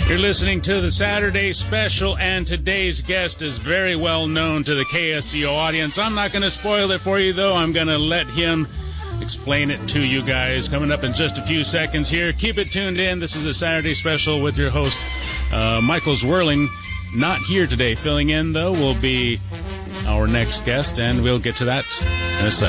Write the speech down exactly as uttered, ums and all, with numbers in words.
You're listening to the Saturday Special, and today's guest is very well known to the K S C O audience. I'm not going to spoil it for you, though. I'm going to let him explain it to you guys. Coming up in just a few seconds here. Keep it tuned in. This is the Saturday Special with your host, uh, Michael Zwirling. Not here today. Filling in, though, will be our next guest, and we'll get to that in a second.